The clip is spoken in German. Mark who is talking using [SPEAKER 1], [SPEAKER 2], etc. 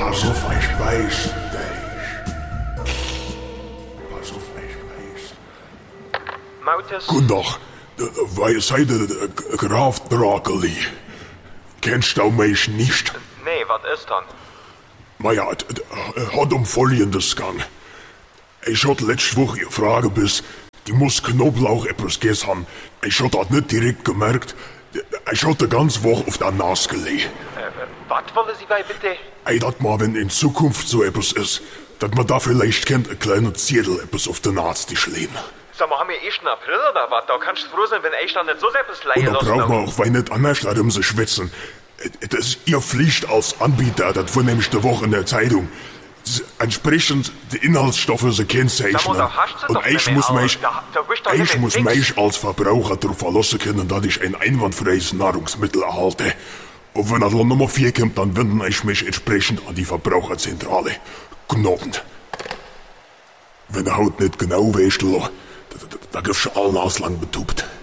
[SPEAKER 1] Pass auf, ich beiß dich. Pass auf, ich beiß.
[SPEAKER 2] Mautis?
[SPEAKER 1] Guten Tag. Seid ihr Graf Broccoli? Kennst du mich nicht?
[SPEAKER 2] Nee, was ist dann?
[SPEAKER 1] Naja, hat Folgendes gegangen. Ich hatte letzte Woche eine Frage bis, die muss Knoblauch etwas gegessen haben. Ich hatte das nicht direkt gemerkt. Ich hatte die ganze Woche auf der Nase gelegen.
[SPEAKER 2] Was wollen Sie bei bitte?
[SPEAKER 1] Ey, dass mal, wenn in Zukunft so etwas ist, dass man da vielleicht kennt, ein kleiner Zettel etwas auf der Nase dich lehnen.
[SPEAKER 2] Sag mal, haben wir 1. April oder was? Da kannst du froh sein, wenn ich dann nicht so etwas
[SPEAKER 1] Und
[SPEAKER 2] leihen
[SPEAKER 1] da
[SPEAKER 2] lassen.
[SPEAKER 1] braucht man auch weil nicht anders darum zu schwitzen. Das ist Ihr Pflicht als Anbieter, das vornehmlich die Woche in der Zeitung. Entsprechend die Inhaltsstoffe zu kennzeichnen.
[SPEAKER 2] Sag mal, da hast du
[SPEAKER 1] Und
[SPEAKER 2] doch
[SPEAKER 1] ich
[SPEAKER 2] nicht mehr,
[SPEAKER 1] muss
[SPEAKER 2] aber
[SPEAKER 1] mich,
[SPEAKER 2] da bist doch
[SPEAKER 1] ich
[SPEAKER 2] nicht
[SPEAKER 1] muss
[SPEAKER 2] nix.
[SPEAKER 1] mich als Verbraucher darauf verlassen können, dass ich ein einwandfreies Nahrungsmittel erhalte. Und wenn das Land Nummer 4 kommt, dann wende ich mich entsprechend an die Verbraucherzentrale. Gnobend. Wenn der Haut nicht genau weißt, da gibt's schon allen auslang betubt.